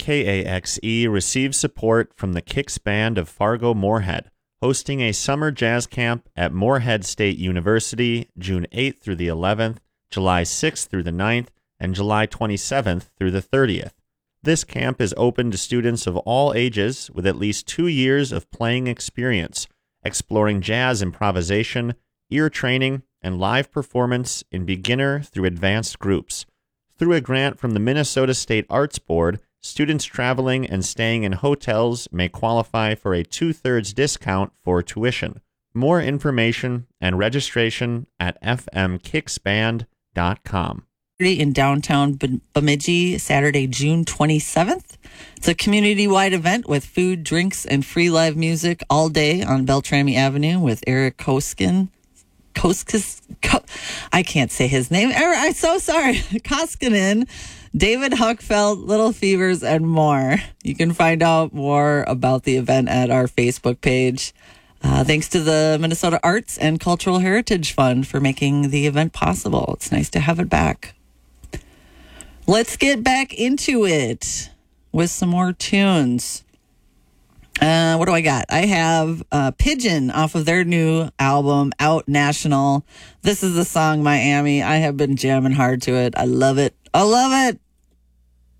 KAXE receives support from the Kicks Band of Fargo-Moorhead, hosting a summer jazz camp at Moorhead State University June 8th through the 11th, July 6th through the 9th, and July 27th through the 30th. This camp is open to students of all ages with at least 2 years of playing experience, exploring jazz improvisation, ear training, and live performance in beginner through advanced groups. Through a grant from the Minnesota State Arts Board, students traveling and staying in hotels may qualify for a 2/3 discount for tuition. More information and registration at fmkicksband.com. In downtown Bemidji, Saturday, June 27th. It's a community-wide event with food, drinks, and free live music all day on Beltrami Avenue with Eric Koskinen. I can't say his name. I'm so sorry. Koskinen, David Huckfeld, Little Fevers, and more. You can find out more about the event at our Facebook page. Thanks to the Minnesota Arts and Cultural Heritage Fund for making the event possible. It's nice to have it back. Let's get back into it with some more tunes. What do I got? I have Pigeon off of their new album, Out National. This is the song Miami. I have been jamming hard to it. I love it. I love it.